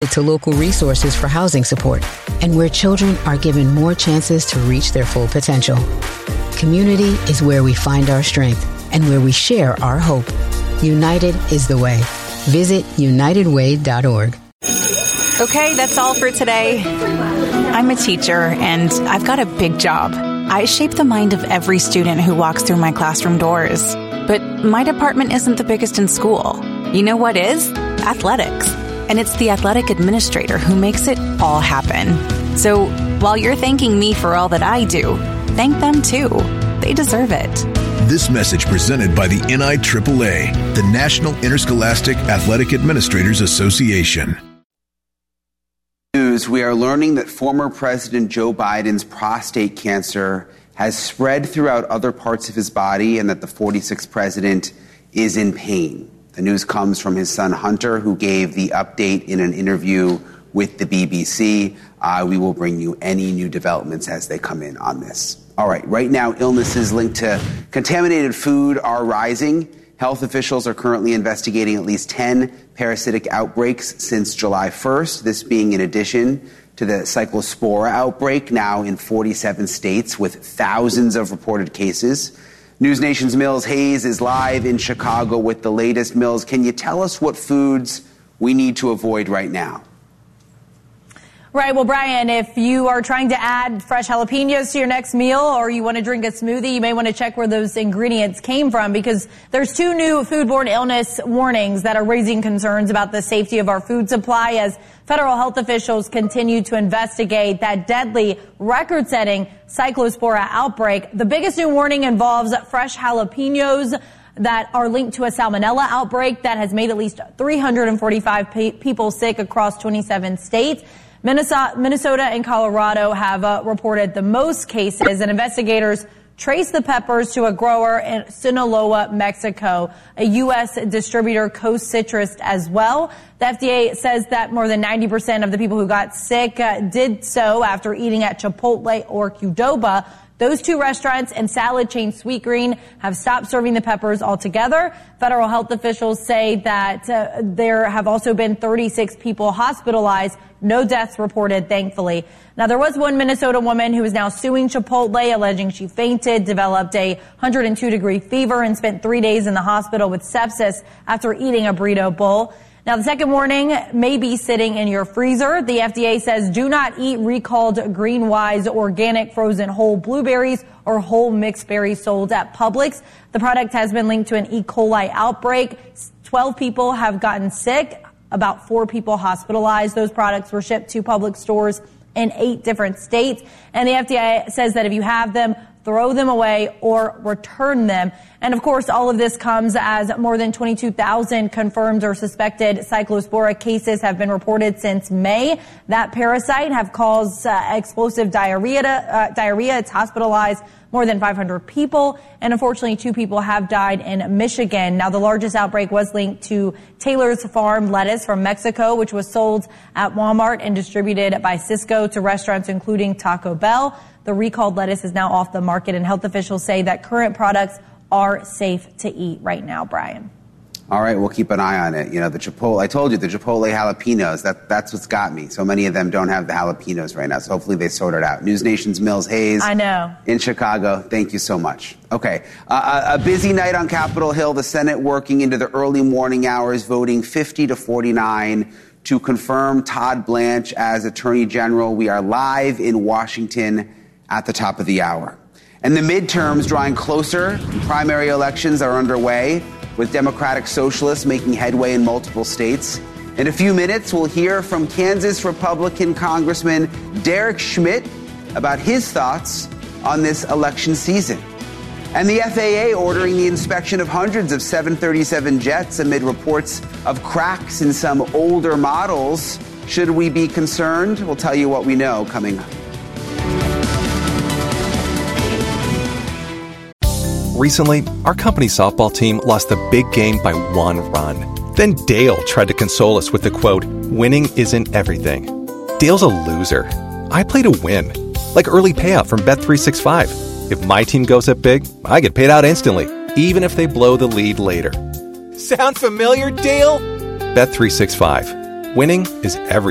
connected to local resources for housing support, and where children are given more chances to reach their full potential. Community is where we find our strength and where we share our hope. United is the way. Visit unitedway.org. Okay, that's all for today. I'm a teacher, and I've got a big job. I shape the mind of every student who walks through my classroom doors. But my department isn't the biggest in school. You know what is? Athletics. And it's the athletic administrator who makes it all happen. So while you're thanking me for all that I do, thank them too. They deserve it. This message presented by the NIAAA, the National Interscholastic Athletic Administrators Association. We are learning that former President Joe Biden's prostate cancer has spread throughout other parts of his body and that the 46th president is in pain. The news comes from his son Hunter, who gave the update in an interview with the BBC. We will bring you any new developments as they come in on this. All right now, illnesses linked to contaminated food are rising. Health officials are currently investigating at least 10 parasitic outbreaks since July 1st, this being in addition to the Cyclospora outbreak, now in 47 states with thousands of reported cases. News Nation's Mills Hayes is live in Chicago with the latest. Mills, can you tell us what foods we need to avoid right now? Right. Well, Brian, if you are trying to add fresh jalapenos to your next meal or you want to drink a smoothie, you may want to check where those ingredients came from, because there's 2 new foodborne illness warnings that are raising concerns about the safety of our food supply as federal health officials continue to investigate that deadly record-setting Cyclospora outbreak. The biggest new warning involves fresh jalapenos that are linked to a salmonella outbreak that has made at least 345 people sick across 27 states. Minnesota and Colorado have reported the most cases, and investigators traced the peppers to a grower in Sinaloa, Mexico. A U.S. distributor, Coast Citrus, as well. The FDA says that more than 90% of the people who got sick did so after eating at Chipotle or Qdoba. Those 2 restaurants and salad chain Sweetgreen have stopped serving the peppers altogether. Federal health officials say that there have also been 36 people hospitalized. No deaths reported, thankfully. Now, there was one Minnesota woman who is now suing Chipotle, alleging she fainted, developed a 102-degree fever, and spent 3 days in the hospital with sepsis after eating a burrito bowl. Now, the second warning may be sitting in your freezer. The FDA says do not eat recalled Greenwise organic frozen whole blueberries or whole mixed berries sold at Publix. The product has been linked to an E. coli outbreak. 12 people have gotten sick, about 4 people hospitalized. Those products were shipped to Publix stores in 8 different states. And the FDA says that if you have them, throw them away or return them. And of course, all of this comes as more than 22,000 confirmed or suspected Cyclospora cases have been reported since May. That parasite have caused explosive diarrhea. It's hospitalized more than 500 people, and unfortunately 2 people have died in Michigan. Now, the largest outbreak was linked to Taylor's Farm lettuce from Mexico, which was sold at Walmart and distributed by Sysco to restaurants including Taco Bell. The recalled lettuce is now off the market, and health officials say that current products are safe to eat right now, Brian. All right, we'll keep an eye on it. You know, the Chipotle, I told you, the Chipotle jalapenos, that's what's got me. So many of them don't have the jalapenos right now, so hopefully they sort it out. News Nation's Mills Hayes. I know. In Chicago. Thank you so much. Okay, a busy night on Capitol Hill. The Senate working into the early morning hours, voting 50-49 to confirm Todd Blanche as Attorney General. We are live in Washington at the top of the hour. And the midterms drawing closer. Primary elections are underway, with Democratic Socialists making headway in multiple states. In a few minutes, we'll hear from Kansas Republican Congressman Derek Schmidt about his thoughts on this election season. And the FAA ordering the inspection of hundreds of 737 jets amid reports of cracks in some older models. Should we be concerned? We'll tell you what we know coming up. Recently, our company softball team lost the big game by 1 run. Then Dale tried to console us with the quote, "Winning isn't everything." Dale's a loser. I play to win, like early payout from Bet365. If my team goes up big, I get paid out instantly, even if they blow the lead later. Sound familiar, Dale? Bet365. Winning is everything.